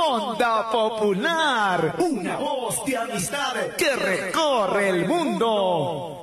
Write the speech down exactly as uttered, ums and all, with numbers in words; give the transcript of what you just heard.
Onda Popular, una voz de amistad que recorre el mundo.